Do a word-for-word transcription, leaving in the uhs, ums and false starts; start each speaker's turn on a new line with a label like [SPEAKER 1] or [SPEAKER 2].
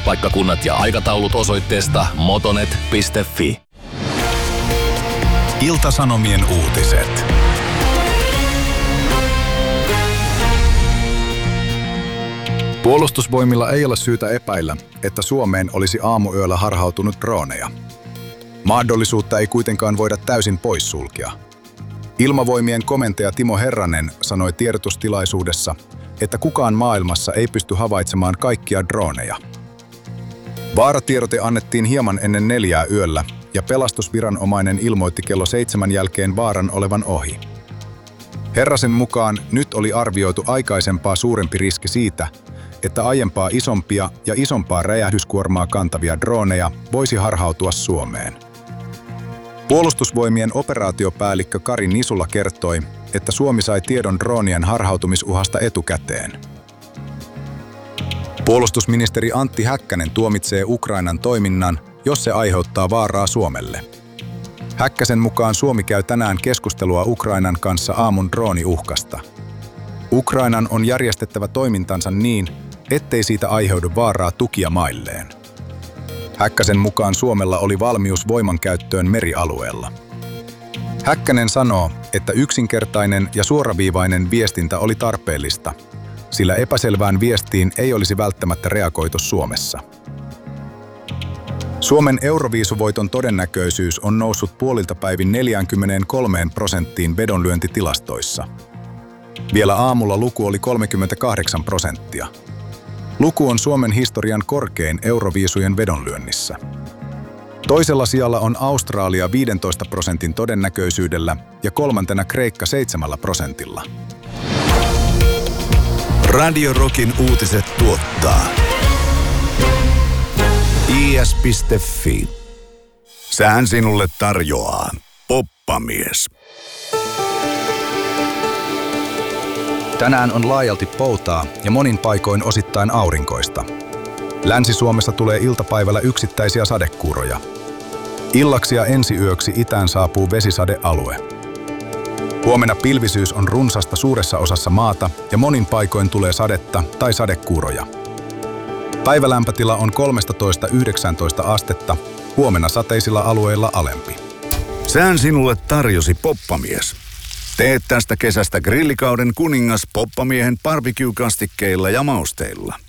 [SPEAKER 1] Lastauspaikkakunnat ja aikataulut osoitteesta motonet piste fi.
[SPEAKER 2] Ilta-Sanomien uutiset. Puolustusvoimilla ei ole syytä epäillä, että Suomeen olisi aamuyöllä harhautunut droneja. Mahdollisuutta ei kuitenkaan voida täysin poissulkea. Ilmavoimien komentaja Timo Herranen sanoi tiedotustilaisuudessa, että kukaan maailmassa ei pysty havaitsemaan kaikkia droneja. Vaaratiedote annettiin hieman ennen neljää yöllä ja pelastusviranomainen ilmoitti kello seitsemän jälkeen vaaran olevan ohi. Herrasen mukaan nyt oli arvioitu aikaisempaa suurempi riski siitä, että aiempaa isompia ja isompaa räjähdyskuormaa kantavia droneja voisi harhautua Suomeen. Puolustusvoimien operaatiopäällikkö Kari Nisula kertoi, että Suomi sai tiedon droonien harhautumisuhasta etukäteen. Puolustusministeri Antti Häkkänen tuomitsee Ukrainan toiminnan, jos se aiheuttaa vaaraa Suomelle. Häkkäsen mukaan Suomi käy tänään keskustelua Ukrainan kanssa aamun drooniuhkasta. Ukrainan on järjestettävä toimintansa niin, ettei siitä aiheudu vaaraa tukijamailleen. Häkkäsen mukaan Suomella oli valmius voimankäyttöön merialueella. Häkkänen sanoo, että yksinkertainen ja suoraviivainen viestintä oli tarpeellista, sillä epäselvään viestiin ei olisi välttämättä reagoitu Suomessa. Suomen Euroviisuvoiton todennäköisyys on noussut puolilta päivin neljäänkymmeneenkolmeen prosenttiin vedonlyöntitilastoissa. Vielä aamulla luku oli kolmekymmentäkahdeksan prosenttia. Luku on Suomen historian korkein Euroviisujen vedonlyönnissä. Toisella sijalla on Australia viidentoista prosentin todennäköisyydellä ja kolmantena Kreikka seitsemällä prosentilla.
[SPEAKER 3] Radio Rockin uutiset tuottaa i s piste fi. Sään sinulle tarjoaa Poppamies.
[SPEAKER 2] Tänään on laajalti poutaa ja monin paikoin osittain aurinkoista. Länsi-Suomessa tulee iltapäivällä yksittäisiä sadekuuroja. Illaksi ja ensiyöksi itään saapuu vesisadealue. Huomenna pilvisyys on runsasta suuressa osassa maata ja monin paikoin tulee sadetta tai sadekuuroja. Päivälämpötila on kolmetoista yhdeksäntoista astetta, huomenna sateisilla alueilla alempi.
[SPEAKER 3] Sään sinulle tarjosi Poppamies. Teet tästä kesästä grillikauden kuningas Poppamiehen barbecue-kastikkeilla ja mausteilla.